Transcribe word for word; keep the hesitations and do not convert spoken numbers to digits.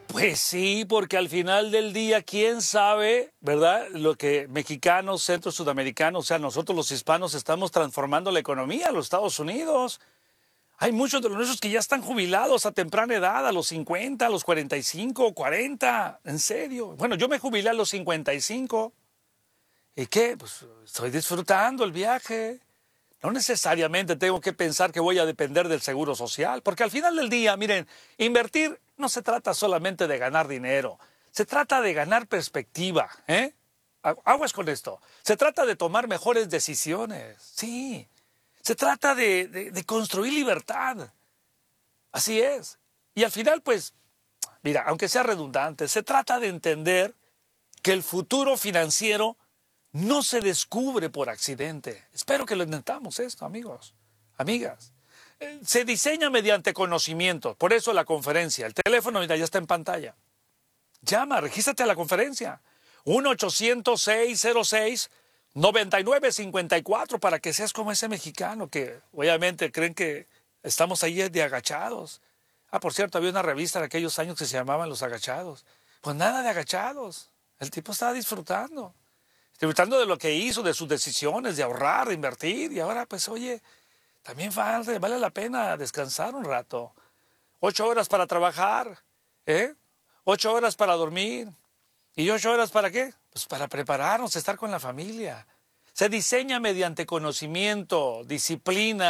Pues sí, porque al final del día, quién sabe, ¿verdad? Lo que mexicanos, centro sudamericanos, o sea, nosotros los hispanos estamos transformando la economía de los Estados Unidos. Hay muchos de los nuestros que ya están jubilados a temprana edad, a los cincuenta, a los cuarenta y cinco, cuarenta, en serio. Bueno, yo me jubilé a los cincuenta y cinco. ¿Y qué? Pues estoy disfrutando el viaje. No necesariamente tengo que pensar que voy a depender del seguro social, porque al final del día, miren, invertir no se trata solamente de ganar dinero, se trata de ganar perspectiva, ¿eh? Aguas con esto. Se trata de tomar mejores decisiones, sí. Se trata de, de, de construir libertad. Así es. Y al final, pues, mira, aunque sea redundante, se trata de entender que el futuro financiero no se descubre por accidente. Espero que lo intentamos esto, amigos, amigas. Eh, Se diseña mediante conocimiento. Por eso la conferencia. El teléfono, mira, ya está en pantalla. Llama, regístrate a la conferencia. uno ochocientos, seiscientos seis, noventa y nueve cincuenta y cuatro para que seas como ese mexicano que obviamente creen que estamos ahí de agachados. Ah, por cierto, había una revista de aquellos años que se llamaban Los Agachados. Pues nada de agachados. El tipo estaba disfrutando. Disfrutando de lo que hizo, de sus decisiones, de ahorrar, de invertir. Y ahora, pues, oye, también vale, vale la pena descansar un rato. Ocho horas para trabajar, ¿eh? Ocho horas para dormir. ¿Y ocho horas para qué? Pues para prepararnos, estar con la familia. Se diseña mediante conocimiento, disciplina.